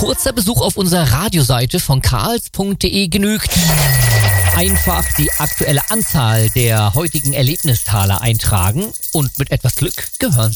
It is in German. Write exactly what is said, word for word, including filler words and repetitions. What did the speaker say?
kurzer Besuch auf unserer Radioseite von karls punkt de genügt. Einfach die aktuelle Anzahl der heutigen Erlebnistaler eintragen und mit etwas Glück gehören